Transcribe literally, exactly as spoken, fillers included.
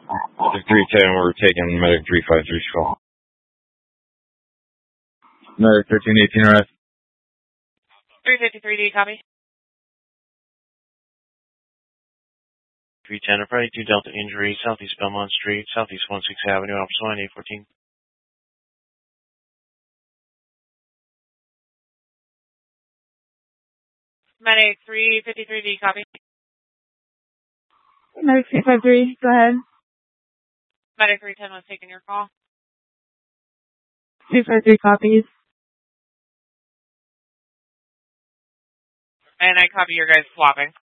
Medic three ten, we're taking Medic three five three's call. Medic thirteen eighteen, arrest. three fifty-three D, copy. three ten, a Friday two Delta injury, Southeast Belmont Street, Southeast sixteenth Avenue, Officer line eight fourteen. Medic three fifty-three D, copy. Medic three five three, go ahead. Medic three ten was taking your call. three five three copies. And I copy your guys swapping.